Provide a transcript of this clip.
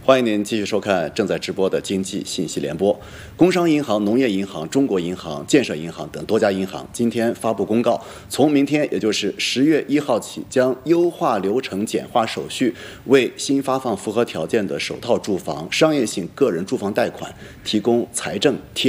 欢迎您继续收看正在直播的经济信息联播。工商银行、农业银行、中国银行、建设银行等多家银行今天发布公告，从明天，也就是10月1号起，将优化流程、简化手续，为新发放符合条件的首套住房、商业性个人住房贷款提供财政贴